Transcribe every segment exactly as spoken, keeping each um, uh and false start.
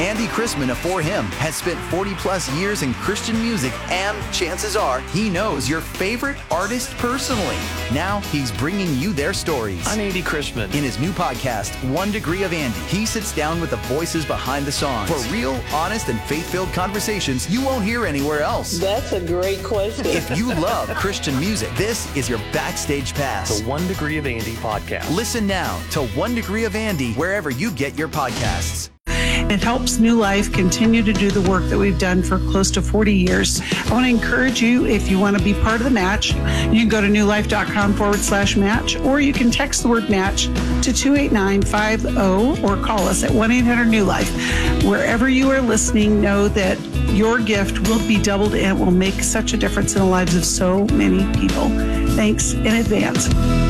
Andy Chrisman of For Him has spent forty plus years in Christian music, and chances are he knows your favorite artist personally. Now he's bringing you their stories. I'm Andy Chrisman. In his new podcast, One Degree of Andy, he sits down with the voices behind the songs for real, honest, and faith-filled conversations you won't hear anywhere else. That's a great question. If you love Christian music, this is your backstage pass. The One Degree of Andy podcast. Listen now to One Degree of Andy wherever you get your podcasts. It helps New Life continue to do the work that we've done for close to forty years. I want to encourage you, if you want to be part of the match, you can go to newlife.com forward slash match, or you can text the word match to two eight nine five zero or call us at one eight hundred new life. Wherever you are listening, know that your gift will be doubled and it will make such a difference in the lives of so many people. Thanks in advance.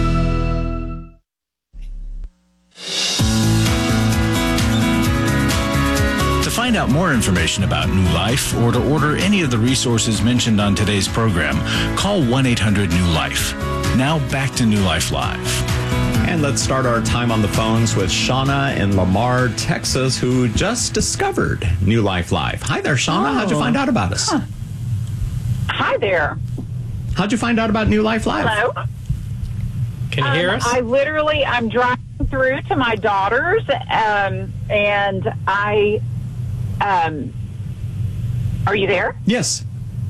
To find out more information about New Life or to order any of the resources mentioned on today's program, call one eight hundred new life. Now back to New Life Live. And let's start our time on the phones with Shauna in Lamar, Texas, who just discovered New Life Live. Hi there, Shauna. Oh. How'd you find out about us? Huh. Hi there. How'd you find out about New Life Live? Hello. Can you um, hear us? I literally, I'm driving through to my daughter's, um, and I... Um, are you there? Yes.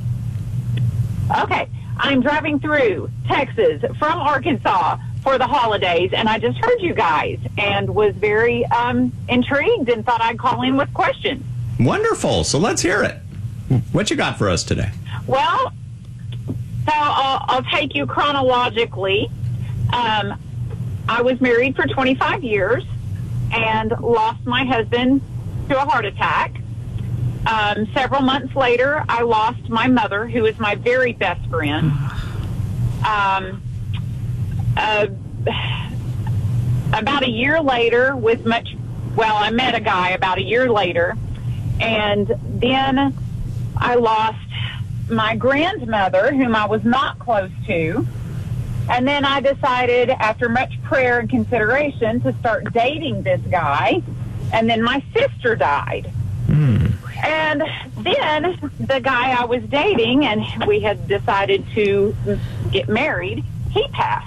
Okay. I'm driving through Texas from Arkansas for the holidays, and I just heard you guys and was very um, intrigued and thought I'd call in with questions. Wonderful. So let's hear it. What you got for us today? Well, so I'll, I'll take you chronologically. Um, I was married for twenty-five years and lost my husband to a heart attack. Um, several months later, I lost my mother, who is my very best friend. Um, uh, about a year later, with much, well, I met a guy about a year later, and then I lost my grandmother, whom I was not close to. And then I decided, after much prayer and consideration, to start dating this guy. And then my sister died. Mm. And then the guy I was dating, and we had decided to get married, he passed.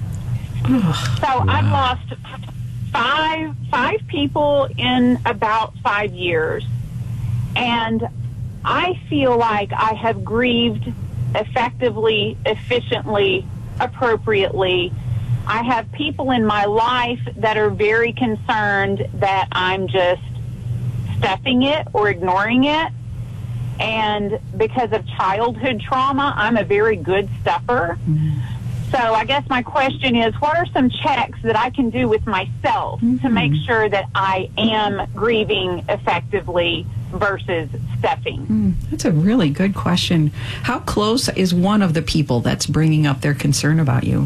So wow. I've lost five five people in about five years. And I feel like I have grieved effectively, efficiently, appropriately. I have people in my life that are very concerned that I'm just stuffing it or ignoring it. And because of childhood trauma, I'm a very good stuffer. Mm-hmm. So I guess my question is, what are some checks that I can do with myself mm-hmm. to make sure that I am grieving effectively versus stuffing? Mm, that's a really good question. How close is one of the people that's bringing up their concern about you?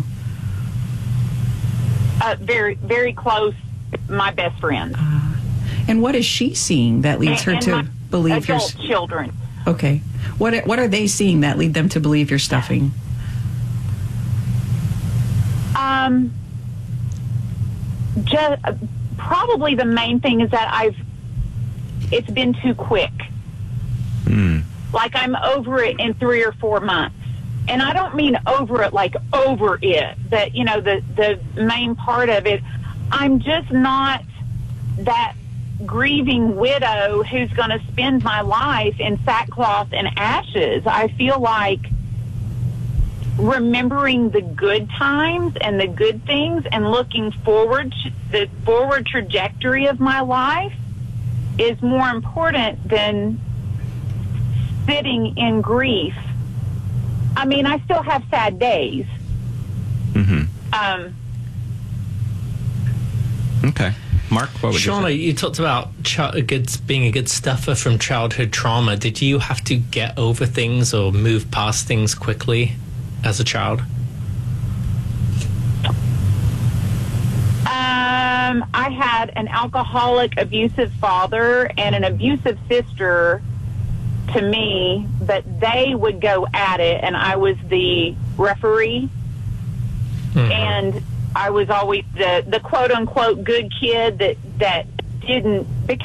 Uh, very, very close, my best friend. Uh, and what is she seeing that leads and, her to and believe you're... adult children. Okay. What, what are they seeing that lead them to believe you're stuffing? Um, just, uh, probably the main thing is that I've, it's been too quick. Mm. Like I'm over it in three or four months. And I don't mean over it like over it, that, you know, the, the main part of it. I'm just not that grieving widow who's going to spend my life in sackcloth and ashes. I feel like remembering the good times and the good things and looking forward to the forward trajectory of my life is more important than sitting in grief. I mean, I still have sad days. Mm-hmm. Um, okay. Mark, what would Shauna, you say? you talked about ch- a good, being a good stuffer from childhood trauma. Did you have to get over things or move past things quickly as a child? Um, I had an alcoholic, abusive father and an abusive sister to me, but they would go at it, and I was the referee. Mm-hmm. And I was always the, the quote-unquote good kid that, that didn't,